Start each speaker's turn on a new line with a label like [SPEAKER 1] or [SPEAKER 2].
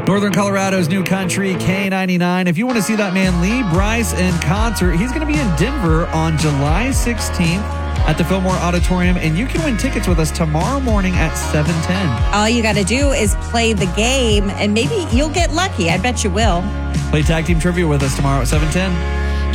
[SPEAKER 1] Northern Colorado's new country, K99. If you want to see that man Lee Brice in concert, he's going to be in Denver on July 16th at the Fillmore Auditorium, and you can win tickets with us tomorrow morning at 7:10.
[SPEAKER 2] All you got to do is play the game, and maybe you'll get lucky. I bet you will.
[SPEAKER 1] Play tag team trivia with us tomorrow at 7:10.